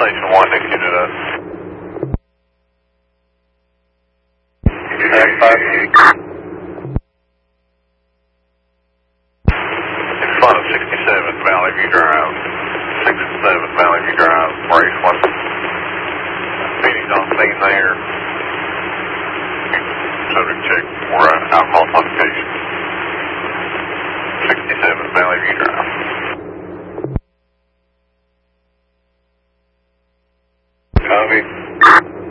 Station 1, next unit up. Act 5. In front of 67 Valley View Drive. 67 Valley View Drive, race 1. Meeting's on scene there. Subject check for alcohol intoxication. 67 Valley View Drive.